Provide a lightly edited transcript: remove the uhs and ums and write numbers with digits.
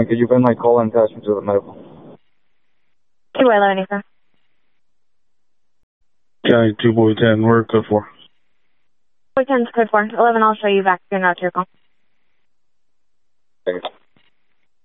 211, could you bend my call and attach me to the medical? 211, sir. County 2 Boy 10, we're code 4. Boy 10's code 4. 11, I'll show you back. You're not to your call.